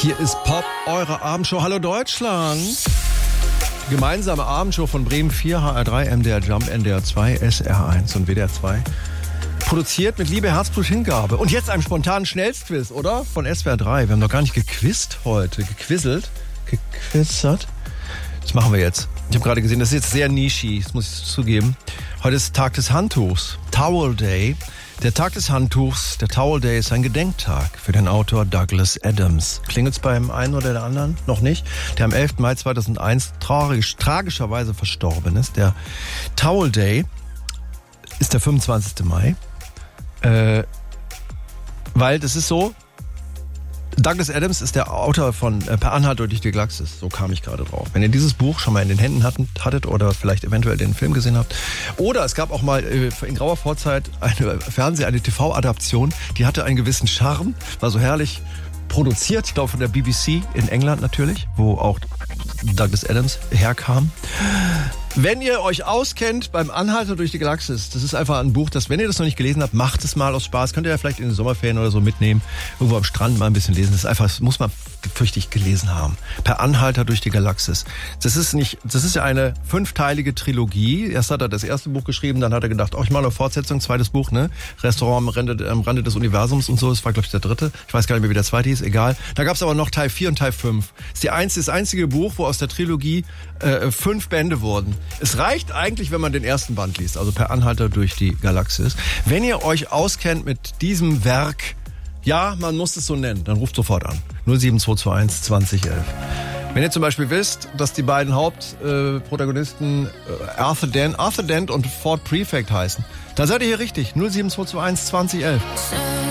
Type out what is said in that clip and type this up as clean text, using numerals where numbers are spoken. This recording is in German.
Hier ist Pop, eure Abendshow. Hallo Deutschland. Gemeinsame Abendshow von Bremen 4, HR3, MDR Jump, NDR 2, SR1 und WDR 2. Produziert mit Liebe, Herzblut, Hingabe. Und jetzt einem spontanen Schnellstquiz, oder? Von SWR 3. Wir haben noch gar nicht gequizt heute. Gequizzelt. Das machen wir jetzt. Ich habe gerade gesehen, das ist jetzt sehr nischig, das muss ich zugeben. Heute ist Tag des Handtuchs. Towel Day. Der Tag des Handtuchs, der Towel Day, ist ein Gedenktag für den Autor Douglas Adams. Klingelt's beim einen oder der anderen? Noch nicht? Der am 11. Mai 2001 tragischerweise verstorben ist. Der Towel Day ist der 25. Mai. Weil das ist so, Douglas Adams ist der Autor von Per Anhalter durch die Galaxis. So kam ich gerade drauf. Wenn ihr dieses Buch schon mal in den Händen hattet oder vielleicht eventuell den Film gesehen habt. Oder es gab auch mal in grauer Vorzeit eine TV-Adaption, die hatte einen gewissen Charme, war so herrlich produziert, ich glaube von der BBC in England natürlich, wo auch Douglas Adams herkam. Wenn ihr euch auskennt beim Anhalter durch die Galaxis, das ist einfach ein Buch, das, wenn ihr das noch nicht gelesen habt, macht es mal aus Spaß. Könnt ihr ja vielleicht in den Sommerferien oder so mitnehmen, irgendwo am Strand mal ein bisschen lesen. Das ist einfach, das muss man fürchtig gelesen haben. Per Anhalter durch die Galaxis. Das ist ja eine 5-teilige Trilogie. Erst hat er das erste Buch geschrieben, dann hat er gedacht, ich mache eine Fortsetzung, zweites Buch, ne? Restaurant am Rande des Universums und so. Das war, glaube ich, der dritte. Ich weiß gar nicht mehr, wie der zweite hieß, egal. Da gab es aber noch Teil 4 und Teil 5. Das ist das einzige Buch, wo aus der Trilogie 5 Bände wurden. Es reicht eigentlich, wenn man den ersten Band liest, also Per Anhalter durch die Galaxis. Wenn ihr euch auskennt mit diesem Werk, ja, man muss es so nennen, dann ruft sofort an. 07221 2011. Wenn ihr zum Beispiel wisst, dass die beiden Hauptprotagonisten Arthur Dent und Ford Prefect heißen, dann seid ihr hier richtig. 07221 2011.